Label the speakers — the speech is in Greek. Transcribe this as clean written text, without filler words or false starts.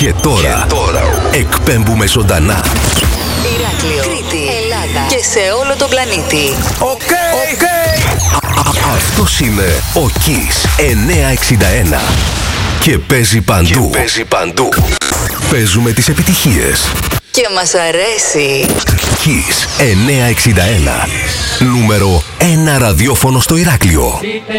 Speaker 1: Και τώρα εκπέμπουμε ζωντανά.
Speaker 2: Ηράκλειο, Κρήτη, Ελλάδα και σε όλο τον πλανήτη.
Speaker 3: Οκ.
Speaker 1: Αυτός είναι ο Kiss 961 και παίζει παντού. Παίζουμε τις επιτυχίες
Speaker 2: Και μας αρέσει.
Speaker 1: Kiss 961, νούμερο 1 ραδιόφωνο στο Ηράκλειο.